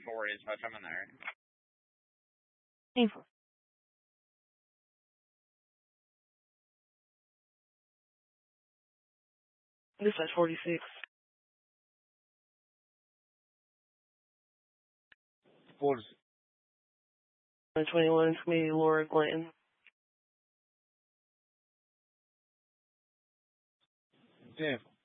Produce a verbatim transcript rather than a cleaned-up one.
authorities by the time I'm there. Painful. This is forty-six. What is one twenty-one, me, Laura Glanton. it? Yeah.